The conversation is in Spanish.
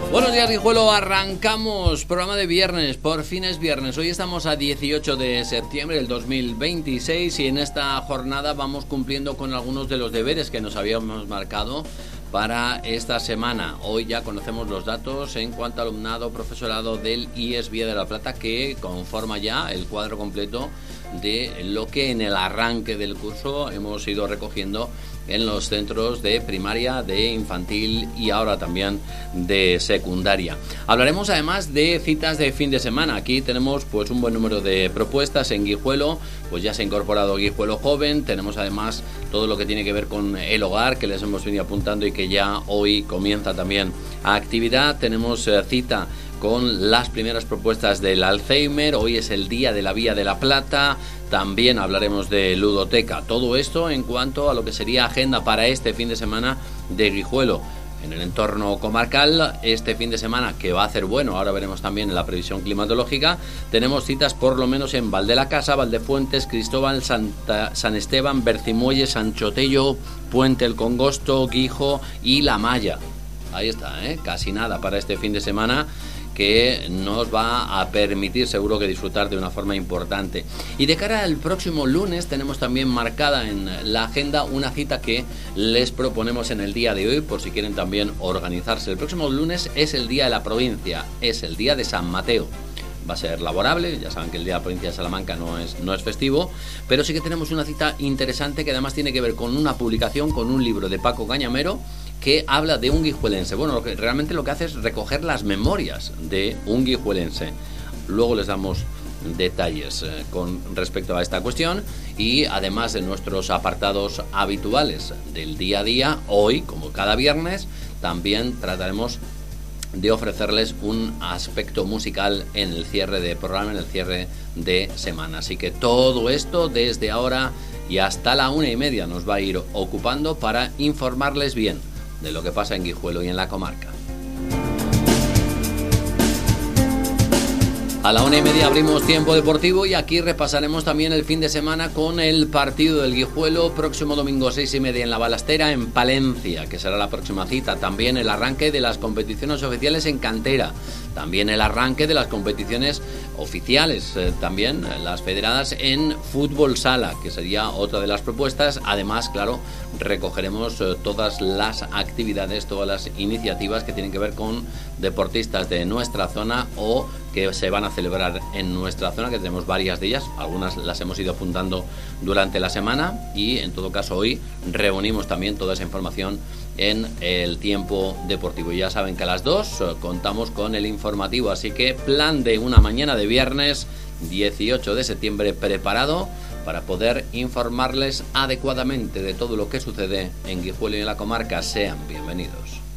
Buenos días, Guijuelo. Arrancamos programa de viernes. Por fin es viernes. Hoy estamos a 18 de septiembre del 2026 y en esta jornada vamos cumpliendo con algunos de los deberes que nos habíamos marcado para esta semana. Hoy ya conocemos los datos en cuanto a alumnado, profesorado del IES Vía de la Plata, que conforma ya el cuadro completo de lo que en el arranque del curso hemos ido recogiendo en los centros de primaria, de infantil y ahora también de secundaria. Hablaremos además de citas de fin de semana. Aquí tenemos pues un buen número de propuestas en Guijuelo, pues ya se ha incorporado Guijuelo Joven, tenemos además todo lo que tiene que ver con el hogar, que les hemos venido apuntando y que ya hoy comienza también a actividad. Tenemos cita con las primeras propuestas del Alzheimer. Hoy es el día de la Vía de la Plata. También hablaremos de ludoteca. Todo esto en cuanto a lo que sería agenda para este fin de semana de Guijuelo. En el entorno comarcal, este fin de semana, que va a hacer bueno, ahora veremos también en la previsión climatológica, tenemos citas por lo menos en Val de la Casa, Valdefuentes, Cristóbal, San Esteban, Bercimuelle, Sanchotello, Puente el Congosto, Guijo y La Maya. Ahí está, casi nada para este fin de semana, que nos va a permitir seguro que disfrutar de una forma importante. Y de cara al próximo lunes tenemos también marcada en la agenda una cita que les proponemos en el día de hoy, por si quieren también organizarse. El próximo lunes es el Día de la Provincia, es el Día de San Mateo. Va a ser laborable, ya saben que el Día de la Provincia de Salamanca no es festivo, pero sí que tenemos una cita interesante que además tiene que ver con una publicación, con un libro de Paco Cañamero, que habla de un guijuelense. Bueno, realmente lo que hace es recoger las memorias de un guijuelense. Luego les damos detalles con respecto a esta cuestión y además de nuestros apartados habituales del día a día, hoy, como cada viernes, también trataremos de ofrecerles un aspecto musical en el cierre de programa, en el cierre de semana. Así que todo esto desde ahora y hasta la 1:30 nos va a ir ocupando para informarles bien de lo que pasa en Guijuelo y en la comarca. A la 1:30 abrimos tiempo deportivo y aquí repasaremos también el fin de semana con el partido del Guijuelo, próximo domingo 6:30 en la Balastera, en Palencia, que será la próxima cita. También el arranque de las competiciones oficiales en cantera, también el arranque de las competiciones oficiales, también las federadas en fútbol sala, que sería otra de las propuestas. Además, claro, recogeremos todas las actividades, todas las iniciativas que tienen que ver con deportistas de nuestra zona o que se van a celebrar en nuestra zona, que tenemos varias de ellas, algunas las hemos ido apuntando durante la semana y en todo caso hoy reunimos también toda esa información en el tiempo deportivo. Y ya saben que a las 2 contamos con el informativo, así que plan de una mañana de viernes 18 de septiembre preparado para poder informarles adecuadamente de todo lo que sucede en Guijuelo y en la comarca. Sean bienvenidos.